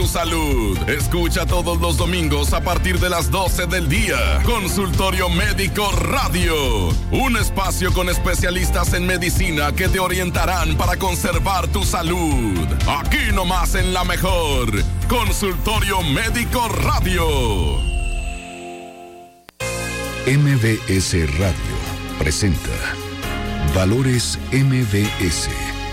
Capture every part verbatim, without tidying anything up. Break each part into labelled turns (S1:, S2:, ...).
S1: tu salud. Escucha todos los domingos a partir de las doce del día. Consultorio Médico Radio. Un espacio con especialistas en medicina que te orientarán para conservar tu salud. Aquí nomás en La Mejor. Consultorio Médico Radio.
S2: M V S Radio presenta Valores M V S.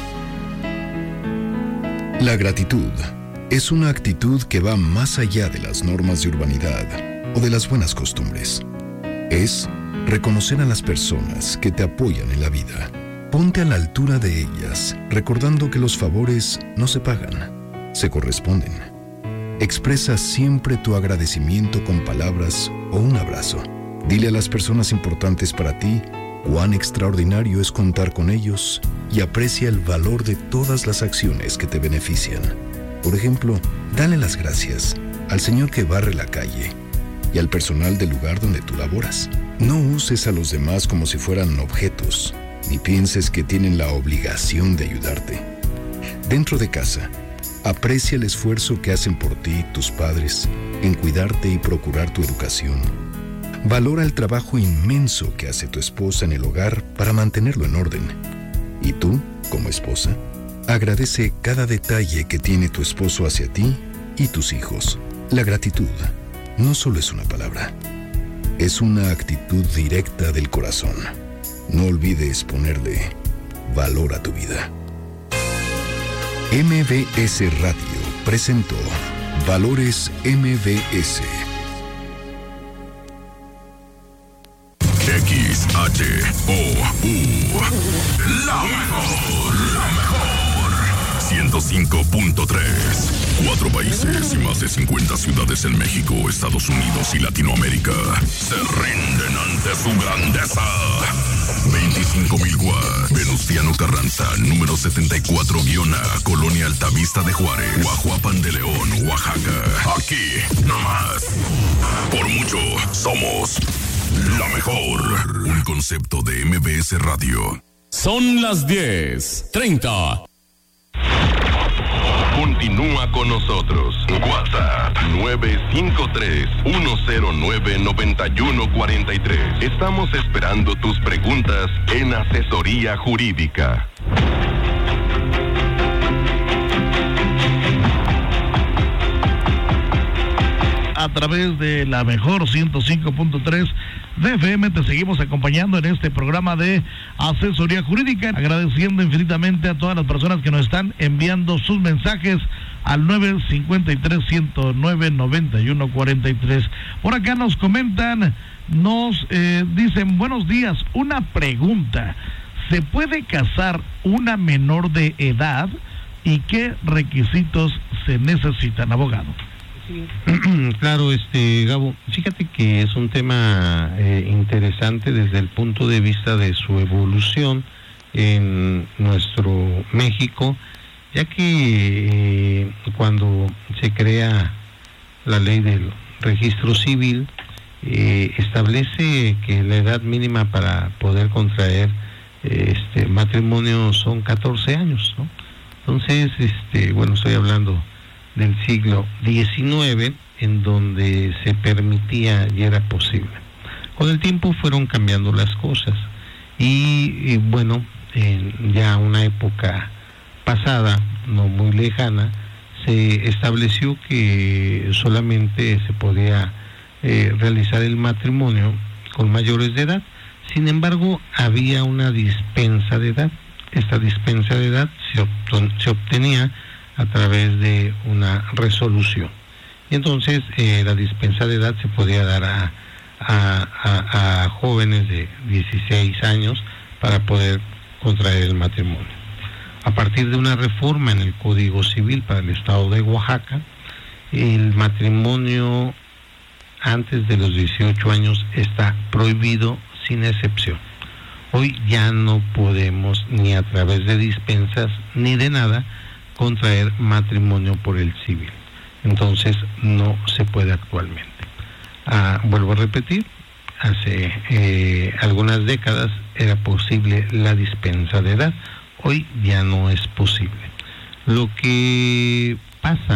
S2: La gratitud es una actitud que va más allá de las normas de urbanidad o de las buenas costumbres. Es reconocer a las personas que te apoyan en la vida. Ponte a la altura de ellas, recordando que los favores no se pagan, se corresponden. Expresa siempre tu agradecimiento con palabras o un abrazo. Dile a las personas importantes para ti cuán extraordinario es contar con ellos y aprecia el valor de todas las acciones que te benefician. Por ejemplo, dale las gracias al señor que barre la calle y al personal del lugar donde tú laboras. No uses a los demás como si fueran objetos, ni pienses que tienen la obligación de ayudarte. Dentro de casa, aprecia el esfuerzo que hacen por ti tus padres en cuidarte y procurar tu educación. Valora el trabajo inmenso que hace tu esposa en el hogar para mantenerlo en orden. Y tú, como esposa, agradece cada detalle que tiene tu esposo hacia ti y tus hijos. La gratitud no solo es una palabra, es una actitud directa del corazón. No olvides ponerle valor a tu vida. M V S Radio presentó Valores M V S.
S1: X H O U. La mejor, la mejor. ciento cinco punto tres. Cuatro países y más de cincuenta ciudades en México, Estados Unidos y Latinoamérica se rinden ante su grandeza. veinticinco mil watts. Venustiano Carranza, número setenta y cuatro A, Colonia Altavista de Juárez, Guajuapan de León, Oaxaca. Aquí, nomás. Por mucho, somos la mejor. Un concepto de M V S Radio.
S3: Son las diez treinta.
S1: Continúa con nosotros. WhatsApp nueve cinco tres, uno cero nueve, nueve uno cuatro tres. Estamos esperando tus preguntas en asesoría jurídica.
S4: A través de la mejor ciento cinco punto tres de F M te seguimos acompañando en este programa de asesoría jurídica, agradeciendo infinitamente a todas las personas que nos están enviando sus mensajes al nueve cinco tres, uno cero nueve, nueve uno cuatro tres. Por acá nos comentan, nos eh, dicen, buenos días, una pregunta, ¿se puede casar una menor de edad y qué requisitos se necesitan, abogado?
S5: Claro, este Gabo, fíjate que es un tema eh, interesante desde el punto de vista de su evolución en nuestro México, ya que eh, cuando se crea la ley del registro civil, eh, establece que la edad mínima para poder contraer eh, este matrimonio son catorce años, ¿no? Entonces, este, bueno, estoy hablando del siglo diecinueve, en donde se permitía y era posible. Con el tiempo fueron cambiando las cosas y, y bueno, en ya una época pasada, no muy lejana, se estableció que solamente se podía eh, realizar el matrimonio con mayores de edad. Sin embargo, había una dispensa de edad. Esta dispensa de edad se, obten- se obtenía a través de una resolución. Y entonces eh, la dispensa de edad se podía dar a, a, a, a jóvenes de dieciséis años para poder contraer el matrimonio. A partir de una reforma en el Código Civil para el Estado de Oaxaca, el matrimonio antes de los dieciocho años está prohibido sin excepción. Hoy ya no podemos, ni a través de dispensas, ni de nada, contraer matrimonio por el civil. Entonces no se puede actualmente. Ah, vuelvo a repetir, hace eh, algunas décadas era posible la dispensa de edad, hoy ya no es posible. Lo que pasa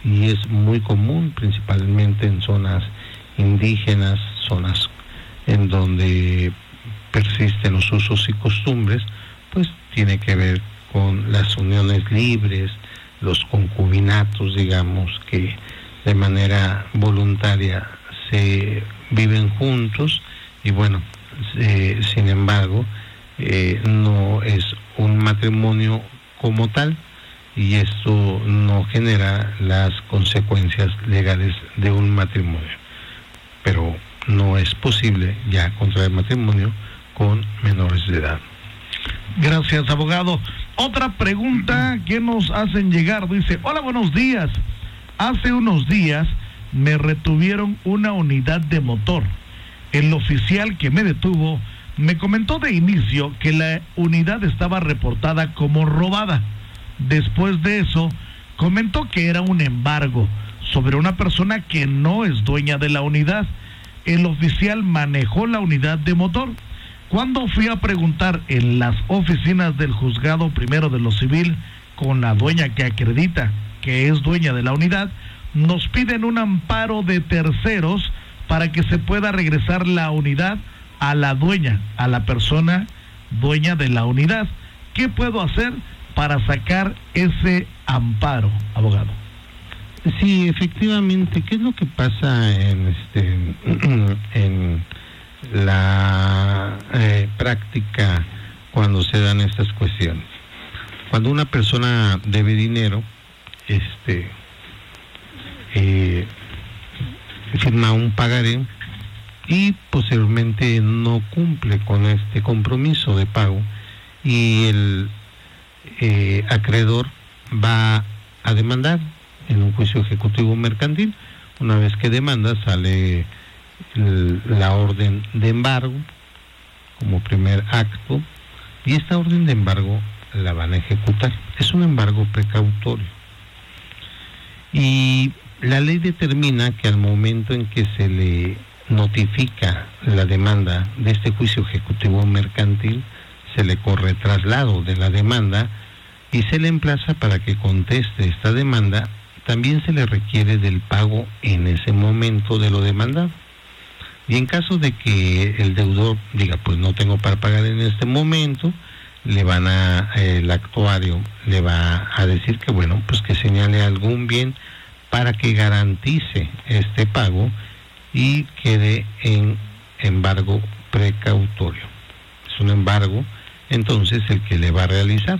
S5: y es muy común, principalmente en zonas indígenas, zonas en donde persisten los usos y costumbres, pues tiene que ver con las uniones libres, los concubinatos, digamos, que de manera voluntaria se viven juntos, y bueno, eh, sin embargo, eh, no es un matrimonio como tal, y esto no genera las consecuencias legales de un matrimonio. Pero no es posible ya contraer matrimonio con menores de edad.
S4: Gracias, abogado. Otra pregunta que nos hacen llegar, dice: hola, buenos días. Hace unos días me retuvieron una unidad de motor. El oficial que me detuvo me comentó de inicio que la unidad estaba reportada como robada. Después de eso, comentó que era un embargo sobre una persona que no es dueña de la unidad. El oficial manejó la unidad de motor. Cuando fui a preguntar en las oficinas del juzgado primero de lo civil con la dueña que acredita que es dueña de la unidad, nos piden un amparo de terceros para que se pueda regresar la unidad a la dueña, a la persona dueña de la unidad. ¿Qué puedo hacer para sacar ese amparo, abogado?
S5: Sí, efectivamente. ¿Qué es lo que pasa en este en la eh, práctica cuando se dan estas cuestiones? Cuando una persona debe dinero, este eh, firma un pagaré y posteriormente no cumple con este compromiso de pago, y el eh, acreedor va a demandar en un juicio ejecutivo mercantil. Una vez que demanda, sale el, la orden de embargo como primer acto, y esta orden de embargo la van a ejecutar. Es un embargo precautorio, y la ley determina que al momento en que se le notifica la demanda de este juicio ejecutivo mercantil, se le corre traslado de la demanda y se le emplaza para que conteste esta demanda. También se le requiere del pago en ese momento de lo demandado. Y en caso de que el deudor diga, pues no tengo para pagar en este momento, le van a, el actuario le va a decir que bueno, pues que señale algún bien para que garantice este pago y quede en embargo precautorio. Es un embargo, entonces, el que le va a realizar.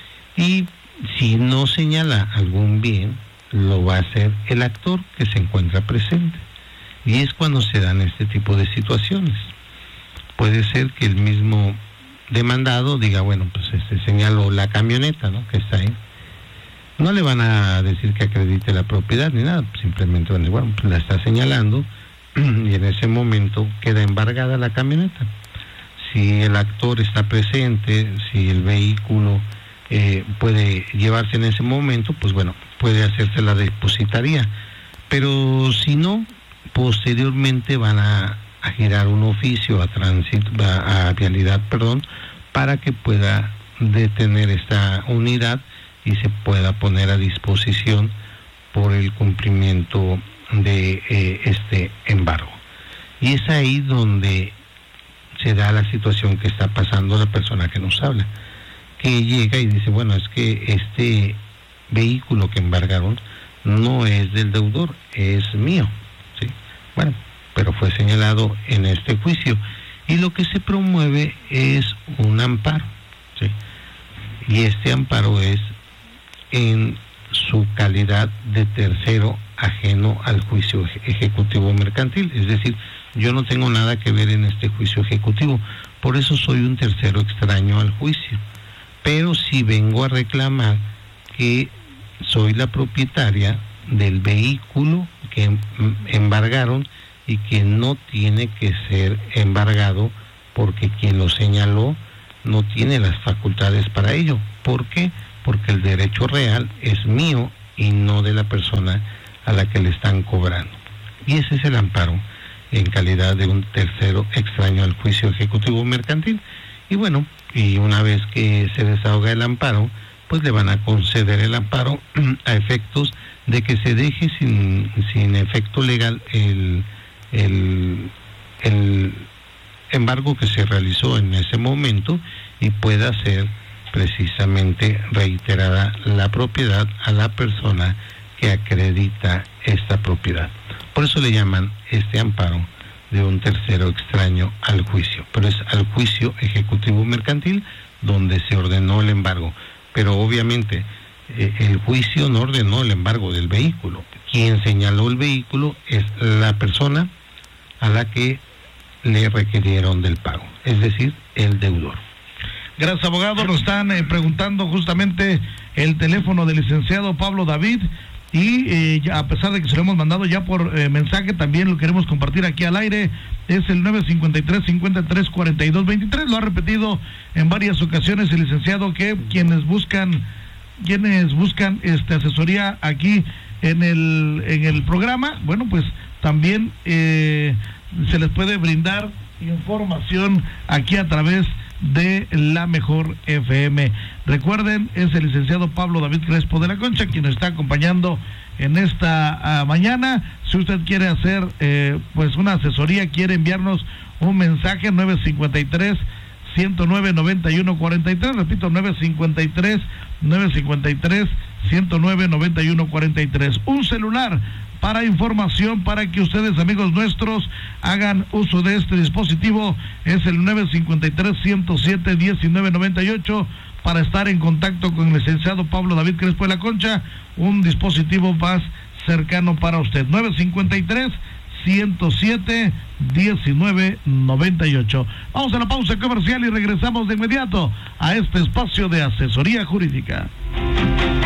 S5: Y si no señala algún bien, lo va a hacer el actor que se encuentra presente. Y es cuando se dan este tipo de situaciones. Puede ser que el mismo demandado diga, bueno, pues este señaló la camioneta, ¿no?, que está ahí. No le van a decir que acredite la propiedad ni nada, simplemente van a decir, bueno, pues la está señalando, y en ese momento queda embargada la camioneta. Si el actor está presente, si el vehículo eh, puede llevarse en ese momento, pues bueno, puede hacerse la depositaría. Pero si no, posteriormente van a, a girar un oficio a tránsito, a, a vialidad, perdón, para que pueda detener esta unidad y se pueda poner a disposición por el cumplimiento de eh, este embargo. Y es ahí donde se da la situación que está pasando la persona que nos habla, que llega y dice, bueno, es que este vehículo que embargaron no es del deudor, es mío, ¿sí? Bueno, pero fue señalado en este juicio, y lo que se promueve es un amparo, ¿sí? Y este amparo es en su calidad de tercero ajeno al juicio ejecutivo mercantil, es decir, yo no tengo nada que ver en este juicio ejecutivo, por eso soy un tercero extraño al juicio, pero si vengo a reclamar que soy la propietaria del vehículo que embargaron y que no tiene que ser embargado porque quien lo señaló no tiene las facultades para ello. ¿Por qué? Porque el derecho real es mío y no de la persona a la que le están cobrando. Y ese es el amparo en calidad de un tercero extraño al juicio ejecutivo mercantil. Y bueno, y una vez que se desahoga el amparo, pues le van a conceder el amparo a efectos de que se deje sin, sin efecto legal el, el, el embargo que se realizó en ese momento y pueda ser precisamente reiterada la propiedad a la persona que acredita esta propiedad. Por eso le llaman este amparo de un tercero extraño al juicio, pero es al juicio ejecutivo mercantil donde se ordenó el embargo. Pero obviamente eh, el juicio no ordenó el embargo del vehículo. Quien señaló el vehículo es la persona a la que le requirieron del pago, es decir, el deudor.
S4: Gracias, abogado. Nos están eh, preguntando justamente el teléfono del licenciado Pablo David y eh, ya, a pesar de que se lo hemos mandado ya por eh, mensaje, también lo queremos compartir aquí al aire. Es el nueve cinco tres, cinco tres, cuatro dos dos tres. Lo ha repetido en varias ocasiones el licenciado, que quienes buscan quienes buscan este asesoría aquí en el en el programa, bueno, pues también eh, se les puede brindar información aquí a través de La Mejor F M. Recuerden, es el licenciado Pablo David Crespo de la Concha quien nos está acompañando en esta uh, mañana. Si usted quiere hacer eh, pues una asesoría, quiere enviarnos un mensaje, nueve cinco tres, ciento nueve, noventa y uno cuarenta y tres, repito, nueve cinco tres, nueve cinco tres, ciento nueve, noventa y uno cuarenta y tres. Un celular para información, para que ustedes, amigos nuestros, hagan uso de este dispositivo, es el nueve cinco tres, ciento siete, diecinueve noventa y ocho, para estar en contacto con el licenciado Pablo David Crespo de la Concha, un dispositivo más cercano para usted, nueve cinco tres, ciento siete, diecinueve noventa y ocho. Vamos a la pausa comercial y regresamos de inmediato a este espacio de asesoría jurídica.